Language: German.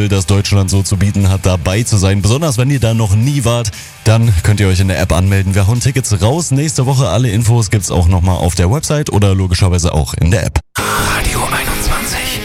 Festival, das Deutschland so zu bieten hat, dabei zu sein. Besonders wenn ihr da noch nie wart, dann könnt ihr euch in der App anmelden. Wir hauen Tickets raus. Nächste Woche alle Infos gibt's auch nochmal auf der Website oder logischerweise auch in der App.